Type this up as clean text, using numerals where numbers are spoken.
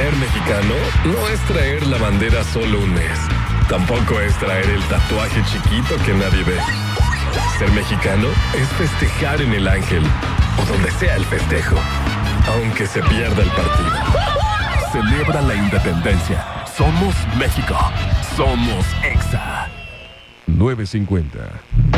Ser mexicano no es traer la bandera solo un mes. Tampoco es traer el tatuaje chiquito que nadie ve. Ser mexicano es festejar en el Ángel o donde sea el festejo, aunque se pierda el partido. Celebra la independencia. Somos México. Somos EXA. 950.